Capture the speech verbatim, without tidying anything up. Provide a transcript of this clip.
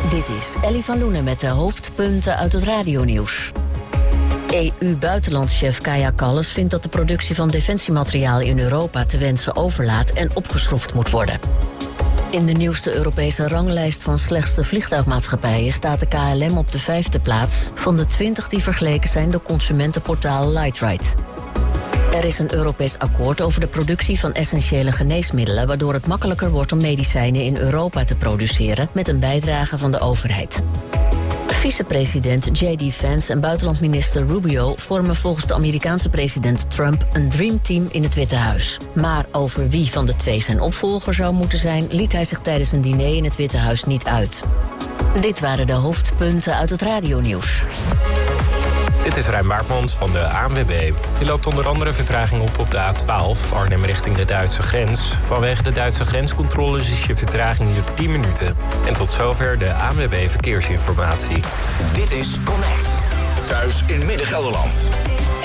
Dit is Ellie van Loenen met de hoofdpunten uit het radionieuws. E U-buitenlandchef Kaja Kallas vindt dat de productie van defensiemateriaal in Europa te wensen overlaat en opgeschroefd moet worden. In de nieuwste Europese ranglijst van slechtste vliegtuigmaatschappijen staat de K L M op de vijfde plaats van de twintig die vergeleken zijn door consumentenportaal Lightride. Er is een Europees akkoord over de productie van essentiële geneesmiddelen, waardoor het makkelijker wordt om medicijnen in Europa te produceren met een bijdrage van de overheid. Vicepresident J D Vance en buitenlandminister Rubio vormen volgens de Amerikaanse president Trump een dreamteam in het Witte Huis. Maar over wie van de twee zijn opvolger zou moeten zijn, liet hij zich tijdens een diner in het Witte Huis niet uit. Dit waren de hoofdpunten uit het radionieuws. Dit is Rijn Baartmans van de A N W B. Je loopt onder andere vertraging op op de A twaalf, Arnhem richting de Duitse grens. Vanwege de Duitse grenscontroles is je vertraging hier tien minuten. En tot zover de A N W B Verkeersinformatie. Dit is Connect. Thuis in Midden-Gelderland.